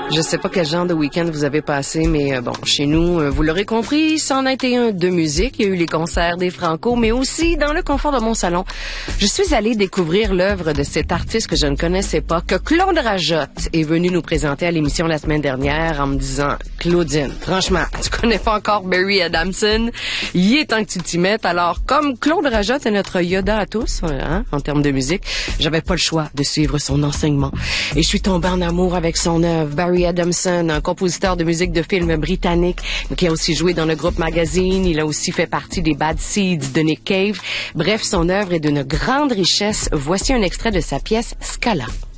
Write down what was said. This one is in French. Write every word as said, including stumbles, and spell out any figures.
Je sais pas quel genre de week-end vous avez passé, mais euh, bon, chez nous, euh, vous l'aurez compris, c'en a été un de musique. Il y a eu les concerts des Franco, mais aussi dans le confort de mon salon. Je suis allée découvrir l'œuvre de cet artiste que je ne connaissais pas, que Claude Rajotte est venu nous présenter à l'émission la semaine dernière en me disant « Claudine, franchement, tu connais pas encore Barry Adamson? Il est temps que tu t'y mettes. » Alors, comme Claude Rajotte est notre Yoda à tous, hein, en termes de musique, j'avais pas le choix de suivre son enseignement. Et je suis tombée en amour avec son œuvre. Barry Adamson, un compositeur de musique de film britannique, qui a aussi joué dans le groupe Magazine. Il a aussi fait partie des Bad Seeds de Nick Cave. Bref, son œuvre est d'une grande richesse. Voici un extrait de sa pièce Scala.